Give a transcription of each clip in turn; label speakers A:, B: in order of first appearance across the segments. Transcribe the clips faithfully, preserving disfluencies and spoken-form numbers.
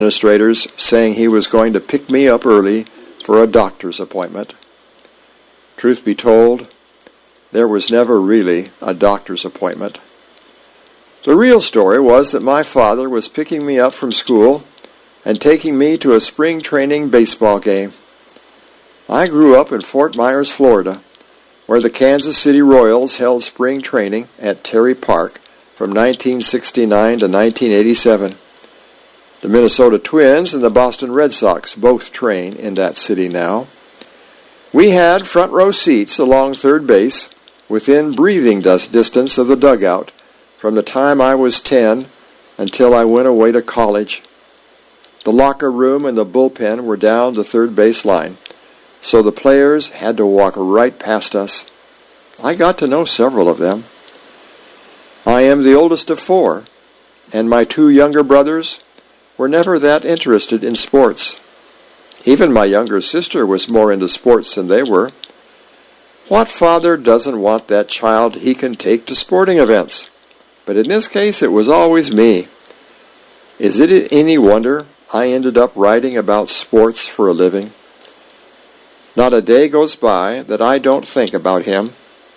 A: administrators saying he was going to pick me up early for a doctor's appointment. Truth be told, there was never really a doctor's appointment. The real story was that my father was picking me up from school and taking me to a spring training baseball game. I grew up in Fort Myers, Florida, where the Kansas City Royals held spring training at Terry Park from nineteen sixty-nine to nineteen eighty-seven. The Minnesota Twins and the Boston Red Sox both train in that city now. We had front row seats along third base, within breathing distance of the dugout, from the time I was ten until I went away to college. The locker room and the bullpen were down the third base line, so the players had to walk right past us. I got to know several of them. I am the oldest of four, and my two younger brothers were never that interested in sports. Even my younger sister was more into sports than they were. What father doesn't want that child he can take to sporting events? But in this case, it was always me. Is it any wonder I ended up writing about sports for a living? Not a day goes by that I don't think about him.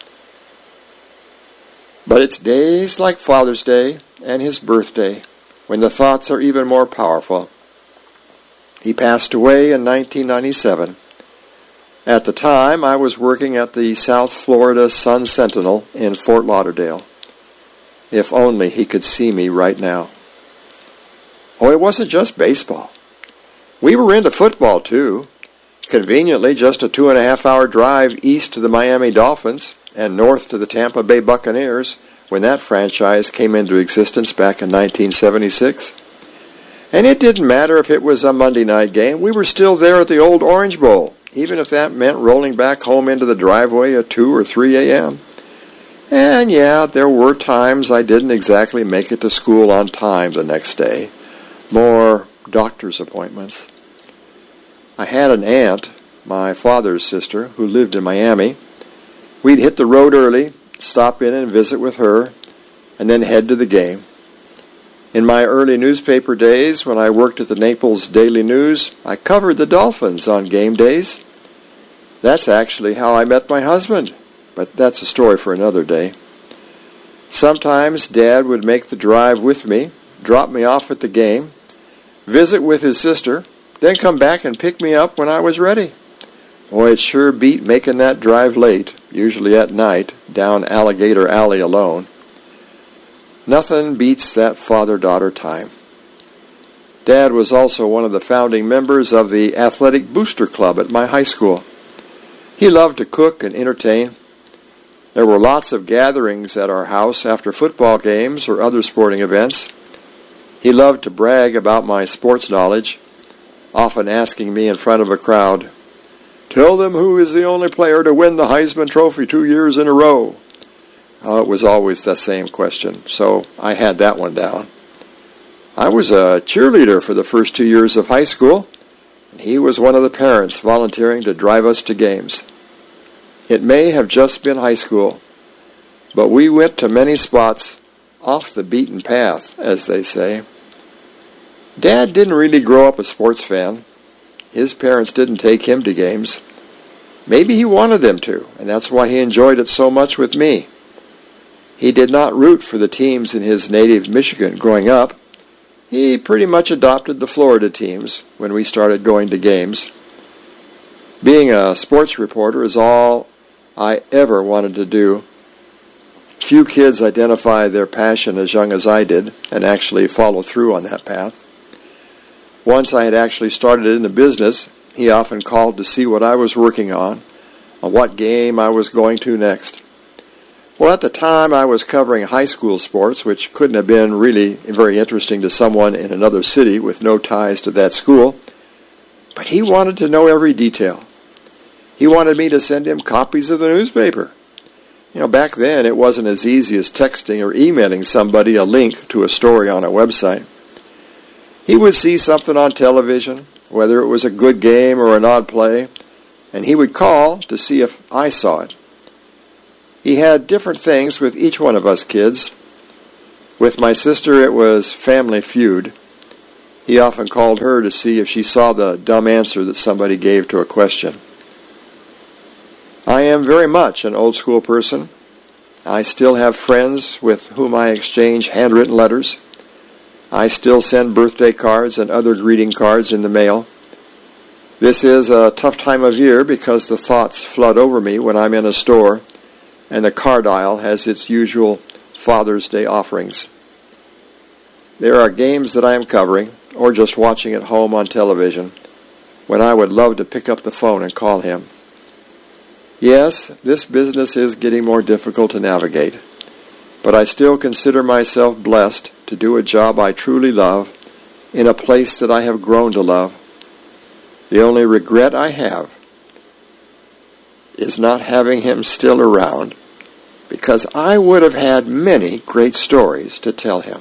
A: But it's days like Father's Day and his birthday when the thoughts are even more powerful. He passed away in nineteen ninety-seven. At the time, I was working at the South Florida Sun-Sentinel in Fort Lauderdale. If only he could see me right now. Oh, it wasn't just baseball. We were into football, too. Conveniently, just a two and a half hour drive east to the Miami Dolphins and north to the Tampa Bay Buccaneers when that franchise came into existence back in nineteen seventy-six. And it didn't matter if it was a Monday night game. We were still there at the old Orange Bowl, even if that meant rolling back home into the driveway at two or three a.m. And yeah, there were times I didn't exactly make it to school on time the next day. More doctor's appointments. I had an aunt, my father's sister, who lived in Miami. We'd hit the road early, stop in and visit with her, and then head to the game. In my early newspaper days, when I worked at the Naples Daily News, I covered the Dolphins on game days. That's actually how I met my husband, but that's a story for another day. Sometimes Dad would make the drive with me, drop me off at the game, visit with his sister, then come back and pick me up when I was ready. Boy, it sure beat making that drive late, usually at night, down Alligator Alley alone. Nothing beats that father-daughter time. Dad was also one of the founding members of the Athletic Booster Club at my high school. He loved to cook and entertain. There were lots of gatherings at our house after football games or other sporting events. He loved to brag about my sports knowledge, often asking me in front of a crowd, "Tell them who is the only player to win the Heisman Trophy two years in a row." Uh, it was always the same question, so I had that one down. I was a cheerleader for the first two years of high school, and he was one of the parents volunteering to drive us to games. It may have just been high school, but we went to many spots off the beaten path, as they say. Dad didn't really grow up a sports fan. His parents didn't take him to games. Maybe he wanted them to, and that's why he enjoyed it so much with me. He did not root for the teams in his native Michigan growing up. He pretty much adopted the Florida teams when we started going to games. Being a sports reporter is all I ever wanted to do. Few kids identify their passion as young as I did and actually follow through on that path. Once I had actually started in the business, he often called to see what I was working on, or what game I was going to next. Well, at the time, I was covering high school sports, which couldn't have been really very interesting to someone in another city with no ties to that school. But he wanted to know every detail. He wanted me to send him copies of the newspaper. You know, back then, it wasn't as easy as texting or emailing somebody a link to a story on a website. He would see something on television, whether it was a good game or an odd play, and he would call to see if I saw it. He had different things with each one of us kids. With my sister, it was Family Feud. He often called her to see if she saw the dumb answer that somebody gave to a question. I am very much an old school person. I still have friends with whom I exchange handwritten letters. I still send birthday cards and other greeting cards in the mail. This is a tough time of year because the thoughts flood over me when I'm in a store and the card aisle has its usual Father's Day offerings. There are games that I am covering or just watching at home on television when I would love to pick up the phone and call him. Yes, this business is getting more difficult to navigate, but I still consider myself blessed to do a job I truly love in a place that I have grown to love. The only regret I have is not having him still around, because I would have had many great stories to tell him.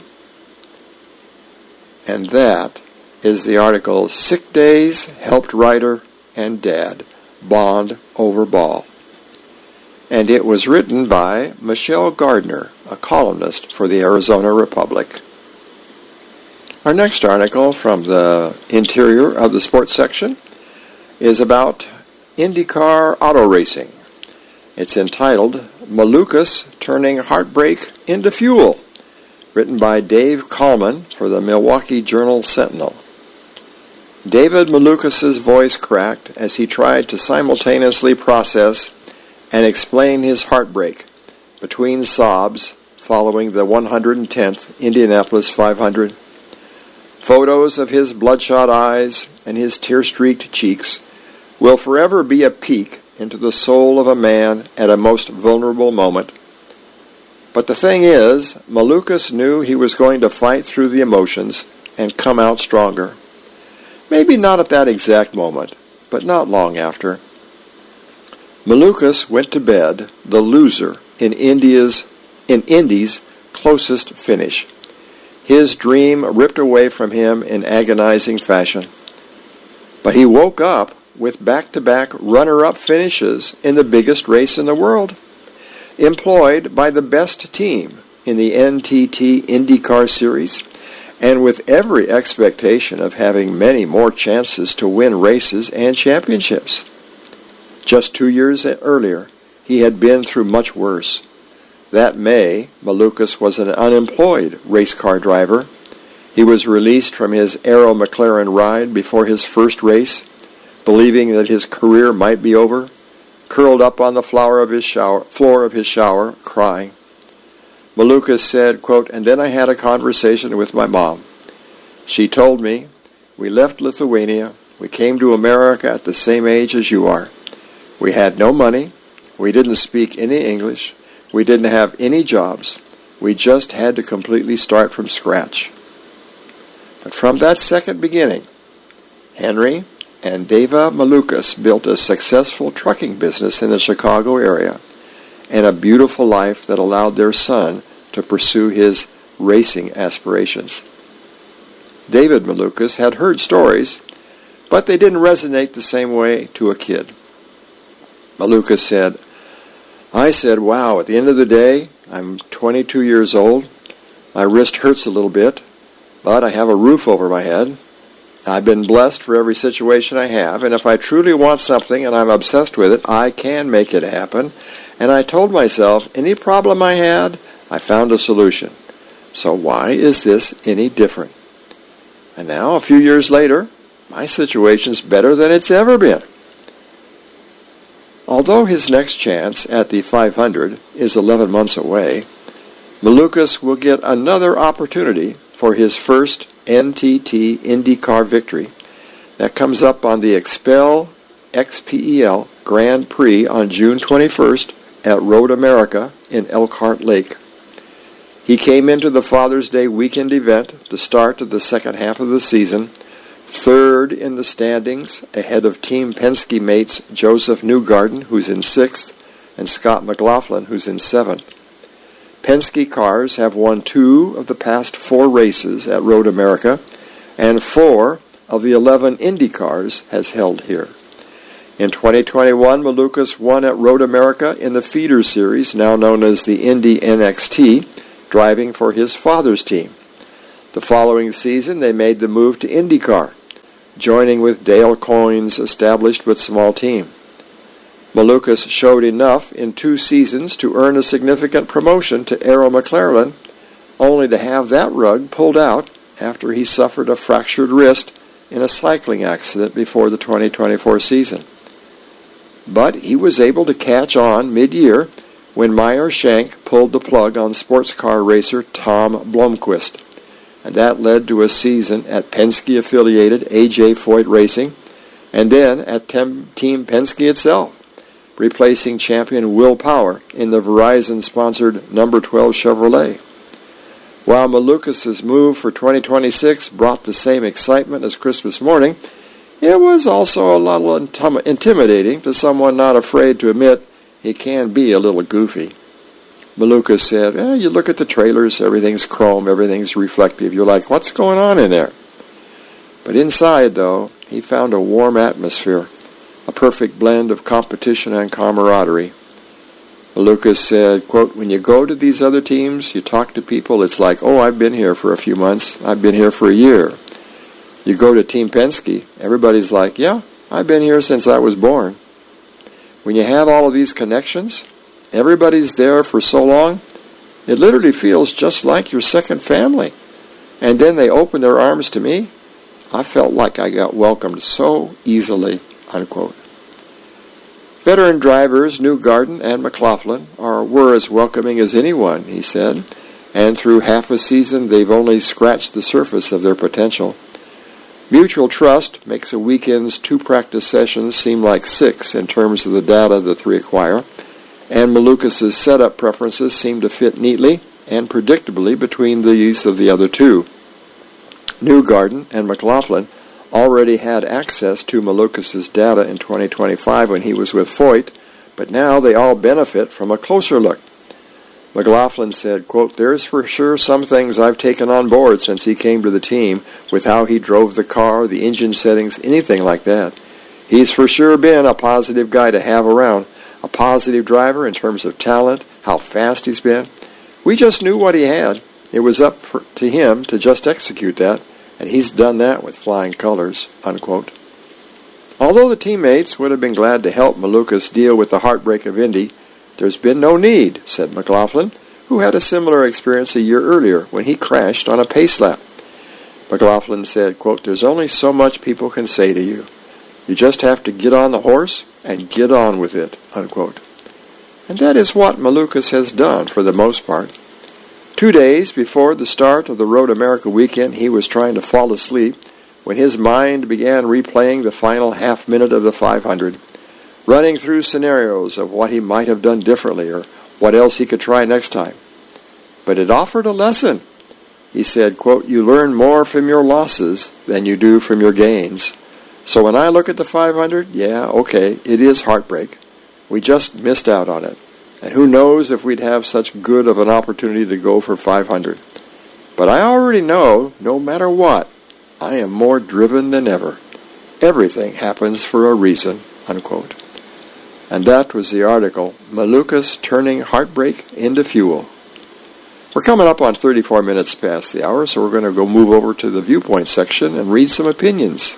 A: And that is the article, Sick Days Helped Writer and Dad Bond Over Ball. And it was written by Michelle Gardner, a columnist for the Arizona Republic. Our next article from the interior of the sports section is about IndyCar auto racing. It's entitled Malukas Turning Heartbreak into Fuel, written by Dave Kallman for the Milwaukee Journal-Sentinel. David Malukas' voice cracked as he tried to simultaneously process and explain his heartbreak between sobs following the one hundred tenth Indianapolis five hundred. Photos of his bloodshot eyes and his tear-streaked cheeks will forever be a peek into the soul of a man at a most vulnerable moment. But the thing is, Malukas knew he was going to fight through the emotions and come out stronger. Maybe not at that exact moment, but not long after. Malukas went to bed the loser in India's in Indy's closest finish. His dream ripped away from him in agonizing fashion. But he woke up with back-to-back runner-up finishes in the biggest race in the world, employed by the best team in the N T T IndyCar Series, and with every expectation of having many more chances to win races and championships. Just two years earlier, he had been through much worse. That May, Malukas was an unemployed race car driver. He was released from his Arrow McLaren ride before his first race, believing that his career might be over, curled up on the floor of his shower, floor of his shower, crying. Malukas said, quote, "And then I had a conversation with my mom. She told me, we left Lithuania, we came to America at the same age as you are. We had no money, we didn't speak any English, we didn't have any jobs, we just had to completely start from scratch." But from that second beginning, Henry and Deva Malukas built a successful trucking business in the Chicago area and a beautiful life that allowed their son to pursue his racing aspirations. David Malukas had heard stories, but they didn't resonate the same way to a kid. Malukas said, "I said, wow, at the end of the day, I'm twenty-two years old. My wrist hurts a little bit, but I have a roof over my head. I've been blessed for every situation I have, and if I truly want something and I'm obsessed with it, I can make it happen. And I told myself, any problem I had, I found a solution. So why is this any different? And now, a few years later, my situation's better than it's ever been." Although his next chance at the five hundred is eleven months away, Malukas will get another opportunity for his first N T T IndyCar victory that comes up on the Expel X P E L Grand Prix on June twenty-first at Road America in Elkhart Lake. He came into the Father's Day weekend event, the start of the second half of the season, third in the standings, ahead of Team Penske mates Joseph Newgarden, who's in sixth, and Scott McLaughlin, who's in seventh. Penske cars have won two of the past four races at Road America, and four of the eleven Indy cars has held here. In twenty twenty-one, Malukas won at Road America in the feeder series, now known as the Indy N X T, driving for his father's team. The following season, they made the move to IndyCar, joining with Dale Coyne's established but small team. Malukas showed enough in two seasons to earn a significant promotion to Arrow McLaren, only to have that rug pulled out after he suffered a fractured wrist in a cycling accident before the twenty twenty-four season. But he was able to catch on mid-year when Meyer Shank pulled the plug on sports car racer Tom Blomqvist, and that led to a season at Penske-affiliated A J Foyt Racing, and then at Team Penske itself, replacing champion Will Power in the Verizon-sponsored number twelve Chevrolet. While Malukas' move for twenty twenty-six brought the same excitement as Christmas morning, it was also a little intim- intimidating to someone not afraid to admit he can be a little goofy. Malukas said, eh, you look at the trailers, everything's chrome, everything's reflective. You're like, what's going on in there? But inside, though, he found a warm atmosphere, a perfect blend of competition and camaraderie. Malukas said, quote, when you go to these other teams, you talk to people, it's like, oh, I've been here for a few months, I've been here for a year. You go to Team Penske, everybody's like, yeah, I've been here since I was born. When you have all of these connections, everybody's there for so long, it literally feels just like your second family. And then they open their arms to me. I felt like I got welcomed so easily, unquote. Veteran drivers Newgarden and McLaughlin are, were as welcoming as anyone, he said, and through half a season they've only scratched the surface of their potential. Mutual trust makes a weekend's two practice sessions seem like six in terms of the data the three acquire, and Malukas' setup preferences seem to fit neatly and predictably between these of the other two. Newgarden and McLaughlin already had access to Malukas' data in twenty twenty-five when he was with Foyt, but now they all benefit from a closer look. McLaughlin said, quote, there's for sure some things I've taken on board since he came to the team with how he drove the car, the engine settings, anything like that. He's for sure been a positive guy to have around, a positive driver in terms of talent, how fast he's been. We just knew what he had. It was up for, to him to just execute that, and he's done that with flying colors, unquote. Although the teammates would have been glad to help Malukas deal with the heartbreak of Indy, there's been no need, said McLaughlin, who had a similar experience a year earlier when he crashed on a pace lap. McLaughlin said, quote, there's only so much people can say to you. You just have to get on the horse and get on with it, unquote. And that is what Malukas has done for the most part. Two days before the start of the Road America weekend, he was trying to fall asleep when his mind began replaying the final half minute of the five hundred, running through scenarios of what he might have done differently or what else he could try next time. But it offered a lesson. He said, quote, you learn more from your losses than you do from your gains. So when I look at the five hundred, yeah, okay, it is heartbreak. We just missed out on it. And who knows if we'd have such good of an opportunity to go for five hundred. But I already know, no matter what, I am more driven than ever. Everything happens for a reason, unquote. And that was the article, Malukas Turning Heartbreak into Fuel. We're coming up on thirty-four minutes past the hour, so we're going to go move over to the viewpoint section and read some opinions.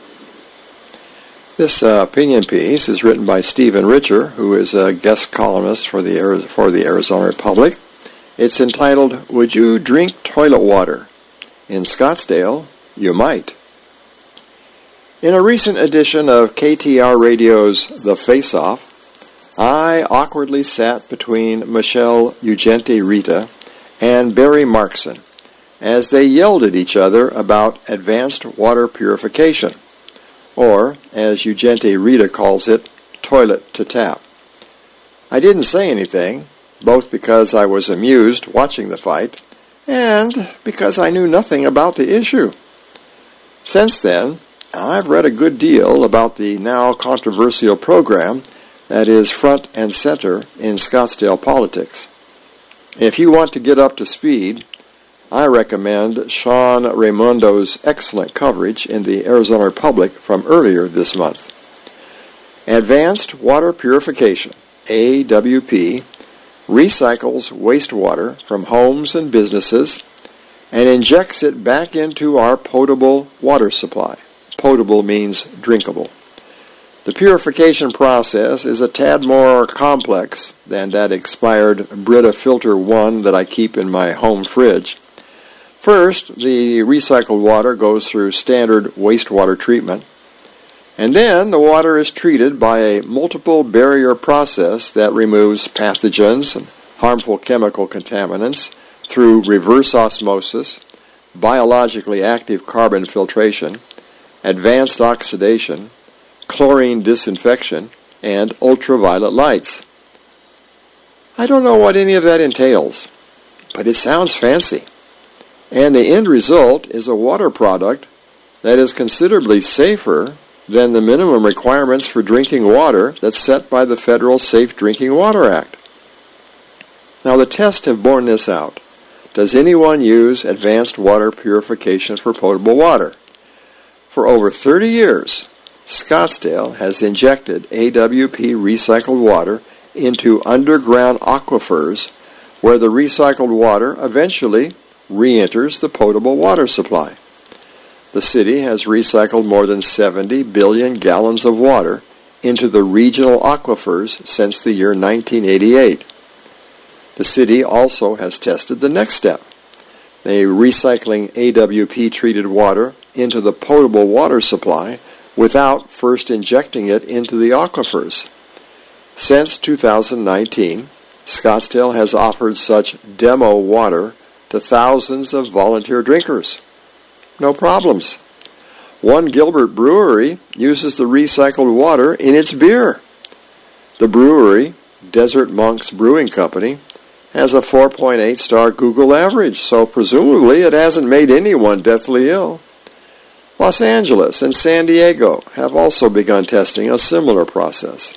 A: This uh, opinion piece is written by Stephen Richer, who is a guest columnist for the, for the Arizona Republic. It's entitled, Would You Drink Toilet Water? In Scottsdale, you might. In a recent edition of K T R Radio's The Face-Off, I awkwardly sat between Michelle Ugenti Rita and Barry Markson as they yelled at each other about advanced water purification, or, as Ugenti Rita calls it, toilet to tap. I didn't say anything, both because I was amused watching the fight and because I knew nothing about the issue. Since then, I've read a good deal about the now controversial program that is front and center in Scottsdale politics. If you want to get up to speed, I recommend Sean Raimondo's excellent coverage in the Arizona Republic from earlier this month. Advanced Water Purification, A W P, recycles wastewater from homes and businesses, and injects it back into our potable water supply. Potable means drinkable. The purification process is a tad more complex than that expired Brita Filter one that I keep in my home fridge. First, the recycled water goes through standard wastewater treatment, and then the water is treated by a multiple barrier process that removes pathogens and harmful chemical contaminants through reverse osmosis, biologically active carbon filtration, advanced oxidation, chlorine disinfection, and ultraviolet lights. I don't know what any of that entails, but it sounds fancy. And the end result is a water product that is considerably safer than the minimum requirements for drinking water that's set by the Federal Safe Drinking Water Act. Now, the tests have borne this out. Does anyone use advanced water purification for potable water? For over thirty years, Scottsdale has injected A W P recycled water into underground aquifers where the recycled water eventually re-enters the potable water supply. The city has recycled more than seventy billion gallons of water into the regional aquifers since the year nineteen eighty-eight. The city also has tested the next step, they recycling A W P treated water into the potable water supply without first injecting it into the aquifers. Since two thousand nineteen, Scottsdale has offered such demo water to thousands of volunteer drinkers. No problems. One Gilbert brewery uses the recycled water in its beer. The brewery, Desert Monks Brewing Company, has a four point eight star Google average, so presumably it hasn't made anyone deathly ill. Los Angeles and San Diego have also begun testing a similar process.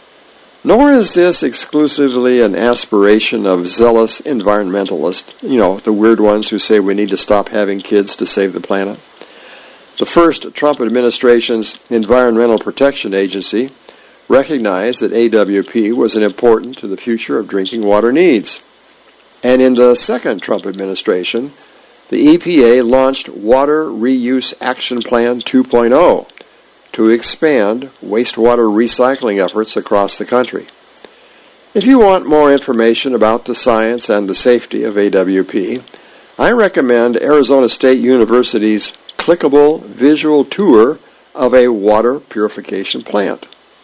A: Nor is this exclusively an aspiration of zealous environmentalists, you know, the weird ones who say we need to stop having kids to save the planet. The first Trump administration's Environmental Protection Agency recognized that A W P was an important to the future of drinking water needs. And in the second Trump administration, the E P A launched Water Reuse Action Plan two point oh to expand wastewater recycling efforts across the country. If you want more information about the science and the safety of A W P, I recommend Arizona State University's clickable visual tour of a water purification plant.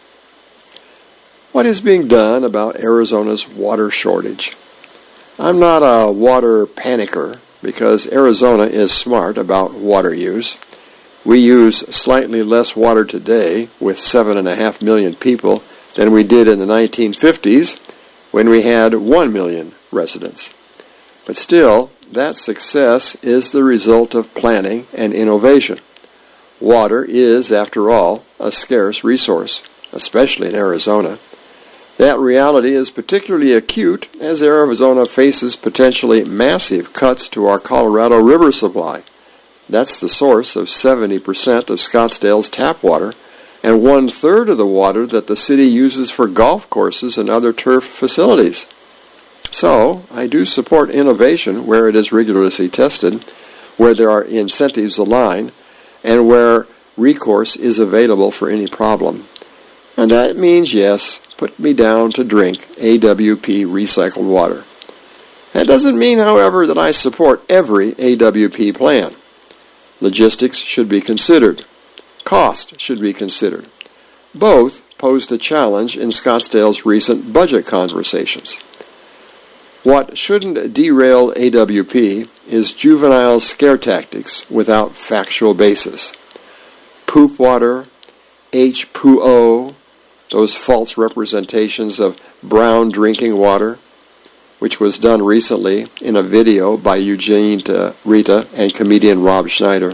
A: What is being done about Arizona's water shortage? I'm not a water panicker because Arizona is smart about water use. We use slightly less water today with seven and a half million people than we did in the nineteen fifties when we had one million residents. But still, that success is the result of planning and innovation. Water is, after all, a scarce resource, especially in Arizona. That reality is particularly acute as Arizona faces potentially massive cuts to our Colorado River supply. That's the source of seventy percent of Scottsdale's tap water and one-third of the water that the city uses for golf courses and other turf facilities. So, I do support innovation where it is rigorously tested, where there are incentives aligned, and where recourse is available for any problem. And that means, yes, put me down to drink A W P recycled water. That doesn't mean, however, that I support every A W P plan. Logistics should be considered. Cost should be considered. Both posed a challenge in Scottsdale's recent budget conversations. What shouldn't derail A W P is juvenile scare tactics without factual basis. Poop water, H two O, those false representations of brown drinking water, which was done recently in a video by Eugene Rita and comedian Rob Schneider.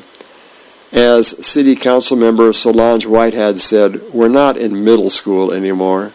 A: As City Council member Solange Whitehead said, we're not in middle school anymore.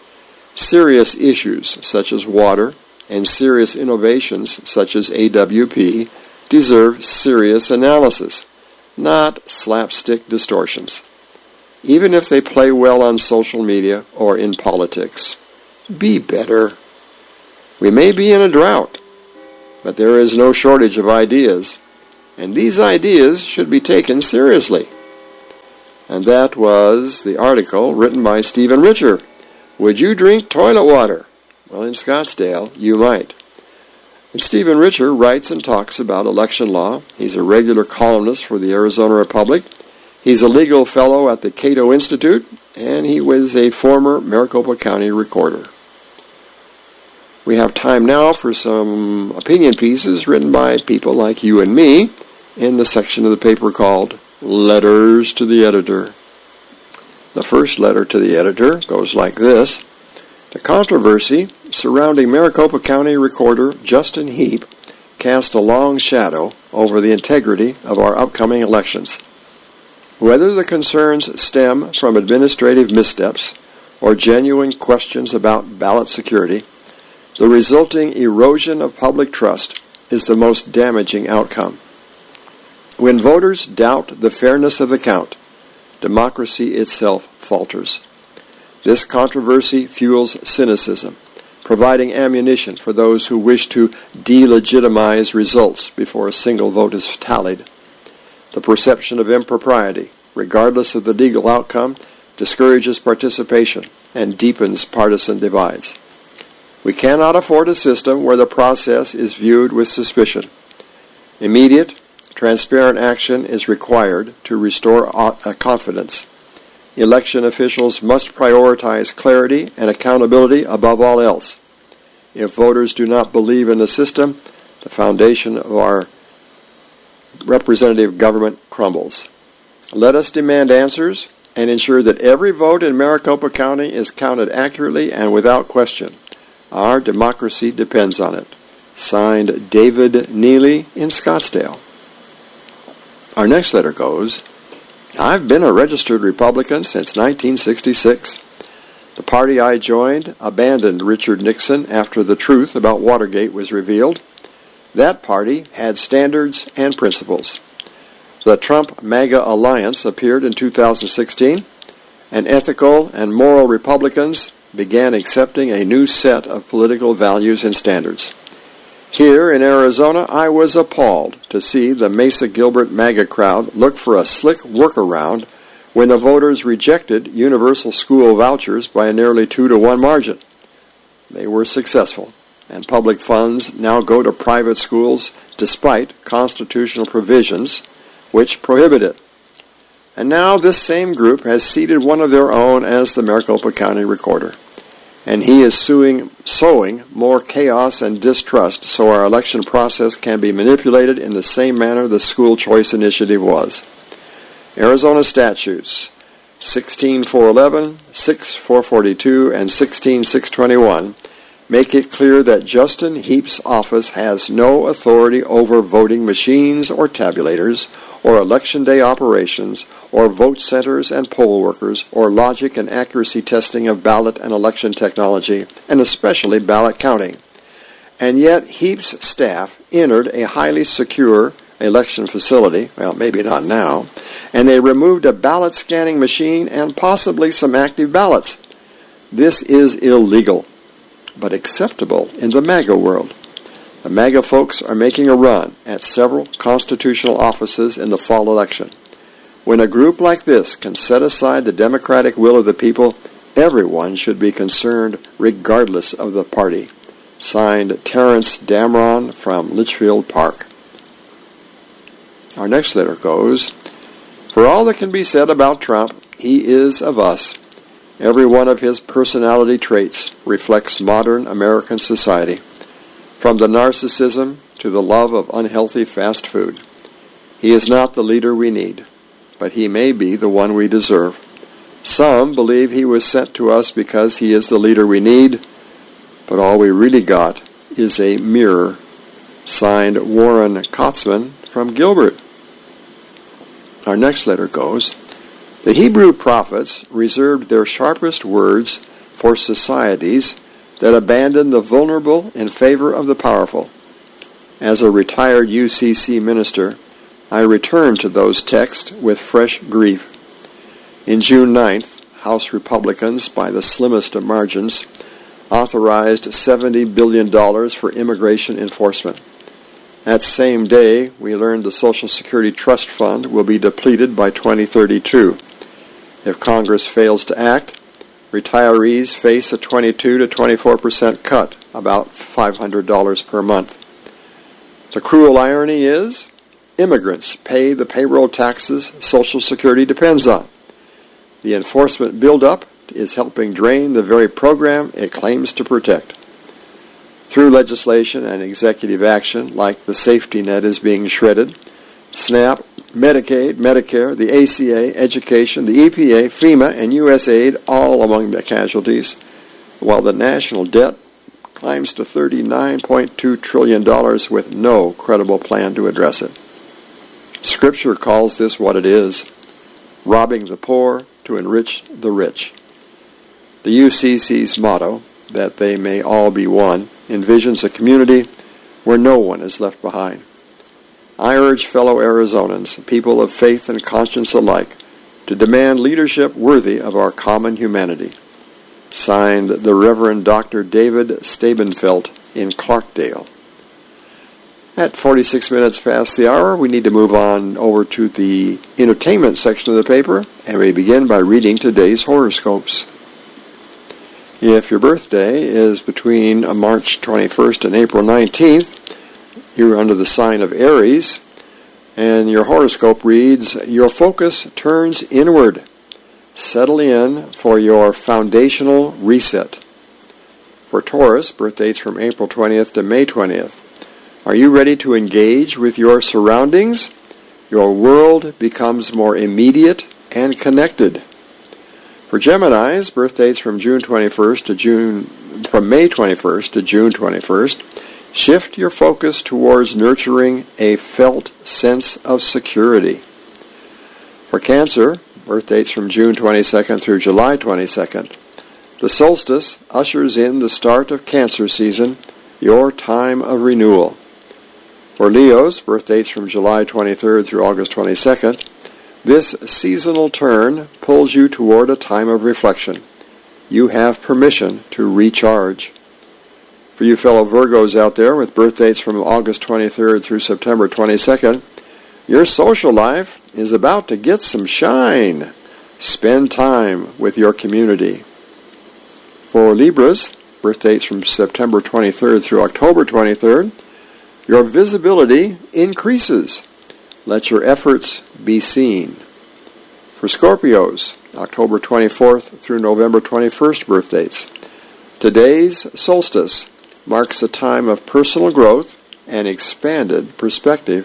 A: Serious issues such as water and serious innovations such as A W P deserve serious analysis, not slapstick distortions, even if they play well on social media or in politics. Be better. We may be in a drought, but there is no shortage of ideas, and these ideas should be taken seriously. And that was the article written by Stephen Richer. Would you drink toilet water? Well, in Scottsdale, you might. And Stephen Richer writes and talks about election law. He's a regular columnist for the Arizona Republic. He's a legal fellow at the Cato Institute, and he was a former Maricopa County recorder. We have time now for some opinion pieces written by people like you and me in the section of the paper called Letters to the Editor. The first letter to the editor goes like this. The controversy surrounding Maricopa County Recorder Justin Heap cast a long shadow over the integrity of our upcoming elections. Whether the concerns stem from administrative missteps or genuine questions about ballot security, the resulting erosion of public trust is the most damaging outcome. When voters doubt the fairness of the count, democracy itself falters. This controversy fuels cynicism, providing ammunition for those who wish to delegitimize results before a single vote is tallied. The perception of impropriety, regardless of the legal outcome, discourages participation and deepens partisan divides. We cannot afford a system where the process is viewed with suspicion. Immediate, transparent action is required to restore confidence. Election officials must prioritize clarity and accountability above all else. If voters do not believe in the system, the foundation of our representative government crumbles. Let us demand answers and ensure that every vote in Maricopa County is counted accurately and without question. Our democracy depends on it. Signed, David Neely in Scottsdale. Our next letter goes, I've been a registered Republican since nineteen sixty-six. The party I joined abandoned Richard Nixon after the truth about Watergate was revealed. That party had standards and principles. The Trump-MAGA alliance appeared in two thousand sixteen, and ethical and moral Republicans began accepting a new set of political values and standards. Here in Arizona, I was appalled to see the Mesa Gilbert MAGA crowd look for a slick workaround when the voters rejected universal school vouchers by a nearly two to one margin. They were successful, and public funds now go to private schools despite constitutional provisions which prohibit it. And now this same group has seated one of their own as the Maricopa County Recorder. And he is suing, sowing more chaos and distrust so our election process can be manipulated in the same manner the school choice initiative was. Arizona statutes sixteen four eleven, six four forty-two, and sixteen six twenty-one make it clear that Justin Heap's office has no authority over voting machines or tabulators, or election day operations, or vote centers and poll workers, or logic and accuracy testing of ballot and election technology, and especially ballot counting. And yet Heap's staff entered a highly secure election facility, well, maybe not now, and they removed a ballot scanning machine and possibly some active ballots. This is illegal, but acceptable in the MAGA world. The MAGA folks are making a run at several constitutional offices in the fall election. When a group like this can set aside the democratic will of the people, everyone should be concerned regardless of the party. Signed, Terrence Damron from Litchfield Park. Our next letter goes, For all that can be said about Trump, he is of us. Every one of his personality traits reflects modern American society, from the narcissism to the love of unhealthy fast food. He is not the leader we need, but he may be the one we deserve. Some believe he was sent to us because he is the leader we need, but all we really got is a mirror. Signed, Warren Kotzman from Gilbert. Our next letter goes, The Hebrew prophets reserved their sharpest words for societies that abandon the vulnerable in favor of the powerful. As a retired U C C minister, I return to those texts with fresh grief. In June ninth, House Republicans, by the slimmest of margins, authorized seventy billion dollars for immigration enforcement. That same day, we learned the Social Security Trust Fund will be depleted by twenty thirty-two. If Congress fails to act, retirees face a twenty-two to twenty-four percent cut, about five hundred dollars per month. The cruel irony is, immigrants pay the payroll taxes Social Security depends on. The enforcement buildup is helping drain the very program it claims to protect. Through legislation and executive action, like the safety net is being shredded, SNAP, Medicaid, Medicare, the A C A, education, the E P A, FEMA, and U S A I D all among the casualties, while the national debt climbs to thirty-nine point two trillion dollars with no credible plan to address it. Scripture calls this what it is, robbing the poor to enrich the rich. The U C C's motto, that they may all be one, envisions a community where no one is left behind. I urge fellow Arizonans, people of faith and conscience alike, to demand leadership worthy of our common humanity. Signed, the Reverend Doctor David Stabenfeld in Clarkdale. At forty-six minutes past the hour, we need to move on over to the entertainment section of the paper, and we begin by reading today's horoscopes. If your birthday is between March twenty-first and April nineteenth, you're under the sign of Aries, and your horoscope reads, your focus turns inward. Settle in for your foundational reset. For Taurus, birthdays from April twentieth to May twentieth. Are you ready to engage with your surroundings? Your world becomes more immediate and connected. For Geminis, birthdays from June twenty-first to June, from May twenty-first to June twenty-first, shift your focus towards nurturing a felt sense of security. For Cancer, birthdays from June twenty-second through July twenty-second, the solstice ushers in the start of Cancer season, your time of renewal. For Leos, birthdays from July twenty-third through August twenty-second, this seasonal turn pulls you toward a time of reflection. You have permission to recharge. For you fellow Virgos out there with birthdays from August twenty-third through September twenty-second, your social life is about to get some shine. Spend time with your community. For Libras, birthdays from September twenty-third through October twenty-third, your visibility increases. Let your efforts be seen. For Scorpios, October twenty-fourth through November twenty-first birthdays, today's solstice marks a time of personal growth and expanded perspective.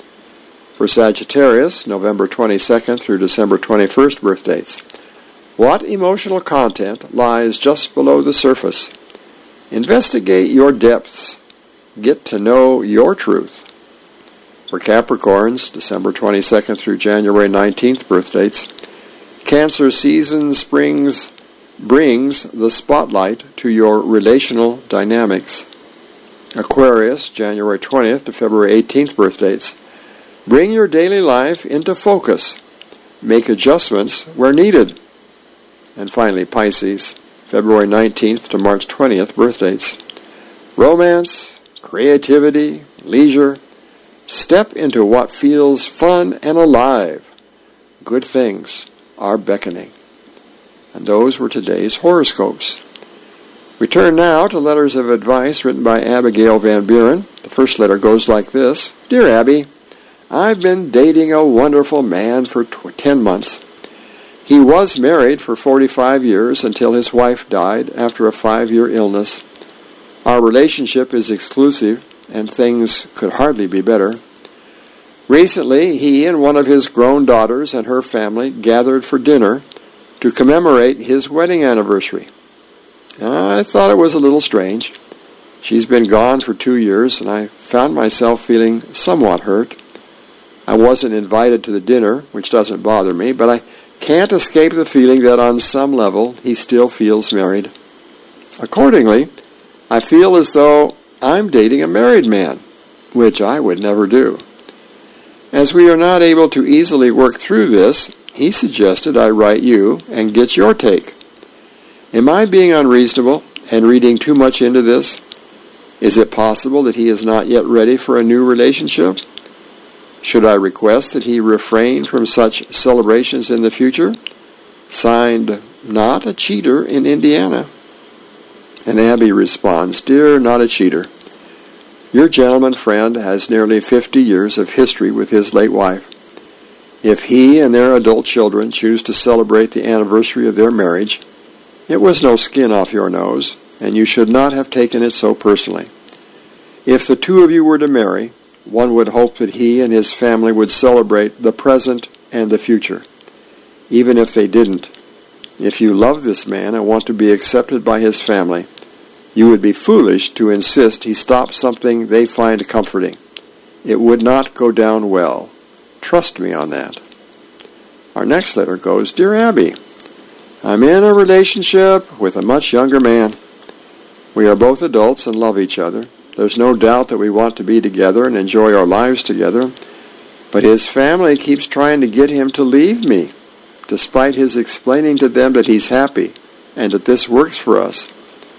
A: For Sagittarius, November twenty-second through December twenty-first birthdays, what emotional content lies just below the surface? Investigate your depths. Get to know your truth. For Capricorns, December twenty-second through January nineteenth birthdates, Cancer season springs brings the spotlight to your relational dynamics. Aquarius, January twentieth to February eighteenth birthdates, bring your daily life into focus. Make adjustments where needed. And finally, Pisces, February nineteenth to March twentieth birthdates, romance, creativity, leisure. Step into what feels fun and alive. Good things are beckoning. And those were today's horoscopes. We turn now to letters of advice written by Abigail Van Buren. The first letter goes like this. Dear Abby, I've been dating a wonderful man for ten months. He was married for forty-five years until his wife died after a five-year illness. Our relationship is exclusive, and things could hardly be better. Recently, he and one of his grown daughters and her family gathered for dinner to commemorate his wedding anniversary. I thought it was a little strange. She's been gone for two years, and I found myself feeling somewhat hurt. I wasn't invited to the dinner, which doesn't bother me, but I can't escape the feeling that on some level he still feels married. Accordingly, I feel as though I'm dating a married man, which I would never do. As we are not able to easily work through this, he suggested I write you and get your take. Am I being unreasonable and reading too much into this? Is it possible that he is not yet ready for a new relationship? Should I request that he refrain from such celebrations in the future? Signed, Not a Cheater in Indiana. And Abby responds, Dear Not a Cheater, your gentleman friend has nearly fifty years of history with his late wife. If he and their adult children choose to celebrate the anniversary of their marriage, it was no skin off your nose, and you should not have taken it so personally. If the two of you were to marry, one would hope that he and his family would celebrate the present and the future. Even if they didn't, if you love this man and want to be accepted by his family, you would be foolish to insist he stop something they find comforting. It would not go down well. Trust me on that. Our next letter goes, Dear Abby, I'm in a relationship with a much younger man. We are both adults and love each other. There's no doubt that we want to be together and enjoy our lives together, but his family keeps trying to get him to leave me, despite his explaining to them that he's happy and that this works for us.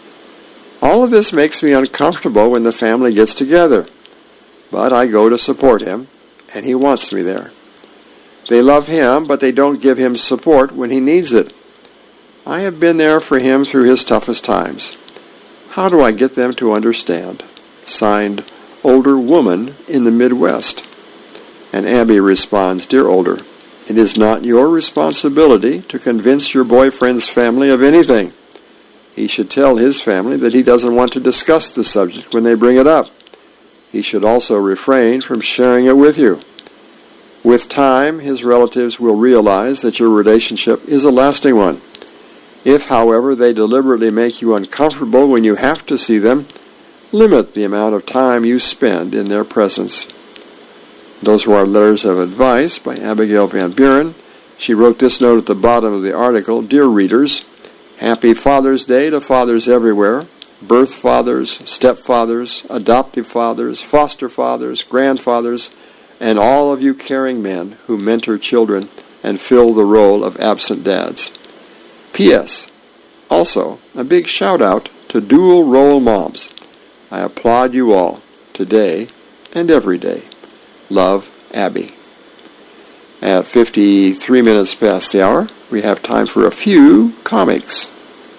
A: All of this makes me uncomfortable when the family gets together, but I go to support him, and he wants me there. They love him, but they don't give him support when he needs it. I have been there for him through his toughest times. How do I get them to understand? Signed, Older Woman in the Midwest. And Abby responds, Dear Older, it is not your responsibility to convince your boyfriend's family of anything. He should tell his family that he doesn't want to discuss the subject when they bring it up. He should also refrain from sharing it with you. With time, his relatives will realize that your relationship is a lasting one. If, however, they deliberately make you uncomfortable when you have to see them, limit the amount of time you spend in their presence. Those were our letters of advice by Abigail Van Buren. She wrote this note at the bottom of the article, Dear readers, Happy Father's Day to fathers everywhere, birth fathers, stepfathers, adoptive fathers, foster fathers, grandfathers, and all of you caring men who mentor children and fill the role of absent dads. P S. Also, a big shout out to dual role moms. I applaud you all, today and every day. Love, Abby. At fifty-three minutes past the hour, we have time for a few comics.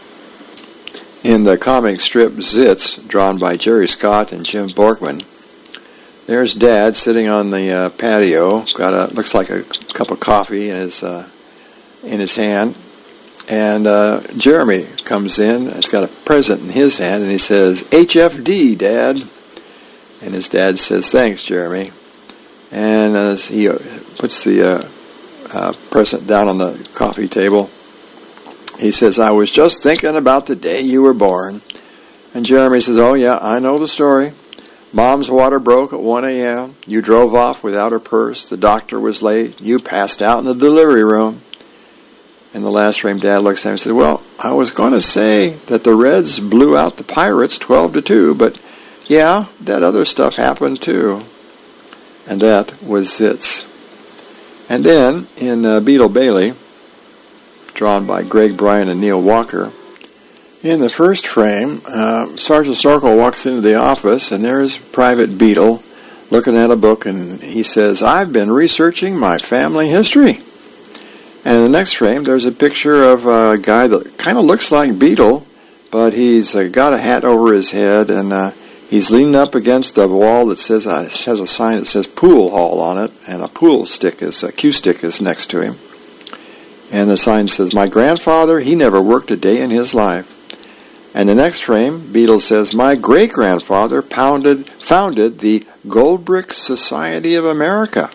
A: In the comic strip Zits, drawn by Jerry Scott and Jim Borkman, there's Dad sitting on the uh, patio, got a looks like a cup of coffee in his uh, in his hand, and uh, Jeremy comes in. He's got a present in his hand, and he says, H F D, Dad. And his dad says, Thanks, Jeremy. And as he puts the uh, uh, present down on the coffee table, he says, I was just thinking about the day you were born. And Jeremy says, oh yeah, I know the story. Mom's water broke at one a.m. You drove off without her purse. The doctor was late. You passed out in the delivery room. In the last frame, Dad looks at him and says, well, I was going to say that the Reds blew out the Pirates twelve to two, but yeah, that other stuff happened too. And that was Zits. And then, in uh, Beetle Bailey, drawn by Greg Bryan and Neil Walker, in the first frame, uh, Sergeant Snorkel walks into the office, and there's Private Beetle looking at a book, and he says, I've been researching my family history. And in the next frame, there's a picture of a guy that kind of looks like Beetle, but he's uh, got a hat over his head, and uh, he's leaning up against the wall that says uh, has a sign that says Pool Hall on it, and a pool stick is a cue stick is next to him. And the sign says, my grandfather, he never worked a day in his life. And the next frame, Beetle says, my great-grandfather pounded, founded the Goldbrick Society of America.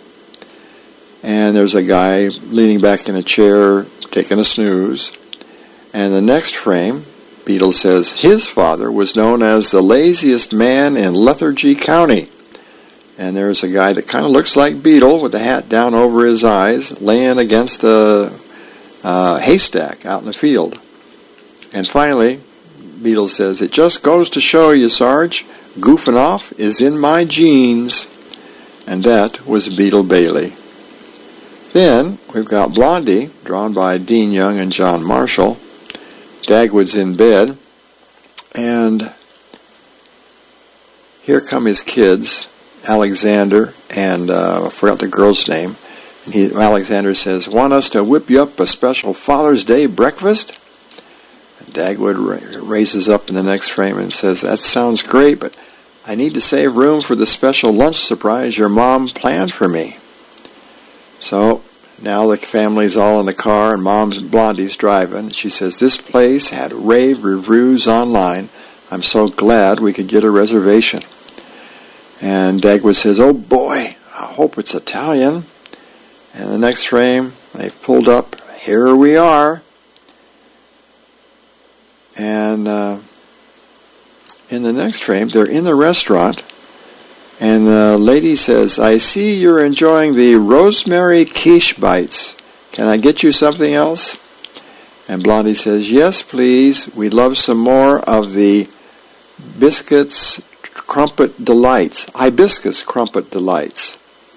A: And there's a guy leaning back in a chair, taking a snooze. And the next frame, Beetle says, his father was known as the laziest man in Lethargy County. And there's a guy that kind of looks like Beetle with the hat down over his eyes, laying against a, a haystack out in the field. And finally, Beetle says, it just goes to show you, Sarge, goofing off is in my genes. And that was Beetle Bailey. Then we've got Blondie, drawn by Dean Young and John Marshall. Dagwood's in bed, and here come his kids, Alexander, and uh, I forgot the girl's name. And he, Alexander says, "Want us to whip you up a special Father's Day breakfast?" And Dagwood ra- raises up in the next frame and says, "That sounds great, but I need to save room for the special lunch surprise your mom planned for me." So now the family's all in the car, and Mom's Blondie's driving. She says, "This place had rave reviews online. I'm so glad we could get a reservation." And Dagwood says, "Oh boy, I hope it's Italian." And the next frame, they've pulled up. Here we are. And uh, in the next frame, they're in the restaurant. And the lady says, "I see you're enjoying the rosemary quiche bites. Can I get you something else?" And Blondie says, "Yes, please. We'd love some more of the biscuits crumpet delights. Hibiscus crumpet delights."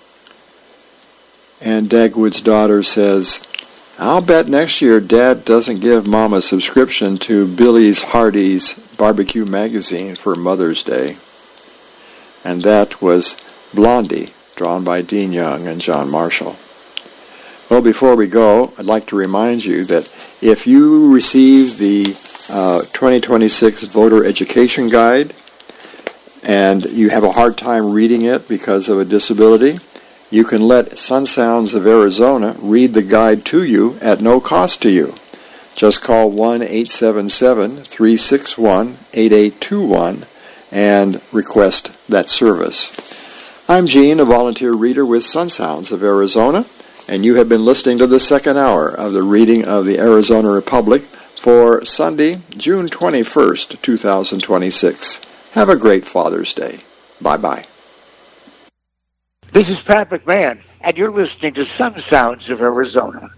A: And Dagwood's daughter says, "I'll bet next year Dad doesn't give Mom a subscription to Billy's Hardy's Barbecue Magazine for Mother's Day." And that was Blondie, drawn by Dean Young and John Marshall. Well, before we go, I'd like to remind you that if you receive the uh, twenty twenty-six Voter Education Guide and you have a hard time reading it because of a disability, you can let Sun Sounds of Arizona read the guide to you at no cost to you. Just call one eight seven seven, three six one, eight eight two one and request that service. I'm Gene, a volunteer reader with Sun Sounds of Arizona, and you have been listening to the second hour of the reading of the Arizona Republic for Sunday, June twenty-first, two thousand twenty-six. Have a great Father's Day. Bye-bye.
B: This is Pat McMahon, and you're listening to Sun Sounds of Arizona.